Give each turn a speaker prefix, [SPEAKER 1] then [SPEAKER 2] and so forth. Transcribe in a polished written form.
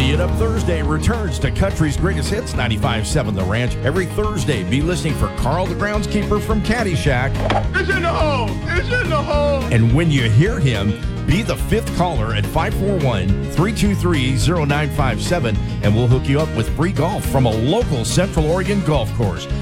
[SPEAKER 1] Tee It Up Thursday returns to Country's Greatest Hits 95.7 The Ranch. Every Thursday, be listening for Carl the Groundskeeper from Caddyshack.
[SPEAKER 2] It's in the hole! It's in the hole!
[SPEAKER 1] And when you hear him, be the fifth caller at 541-323-0957, and we'll hook you up with free golf from a local Central Oregon golf course.